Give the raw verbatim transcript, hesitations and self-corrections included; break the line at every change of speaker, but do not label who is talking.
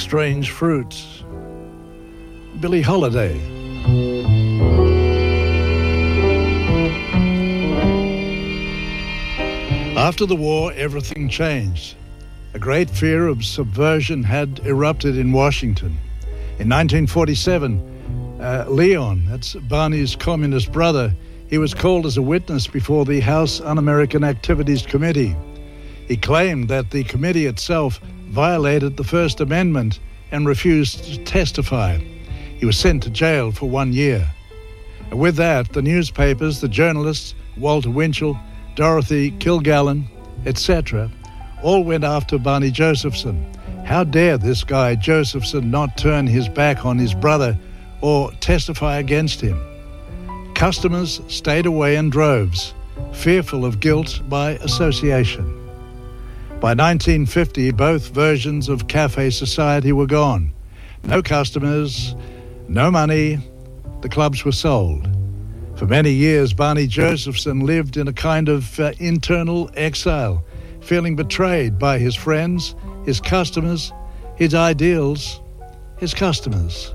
Strange Fruits. Billie Holiday. After the war, everything changed. A great fear of subversion had erupted in Washington. In nineteen forty-seven, uh, Leon, that's Barney's communist brother, he was called as a witness before the House Un-American Activities Committee. He claimed that the committee itself violated the First Amendment and refused to testify. He was sent to jail for one year. And with that, the newspapers, the journalists, Walter Winchell, Dorothy Kilgallen, et cetera, all went after Barney Josephson. How dare this guy Josephson not turn his back on his brother or testify against him? Customers stayed away in droves, fearful of guilt by association. By nineteen fifty, both versions of Cafe Society were gone. No customers, no money, the clubs were sold. For many years, Barney Josephson lived in a kind of uh, internal exile, feeling betrayed by his friends, his customers, his ideals, his customers.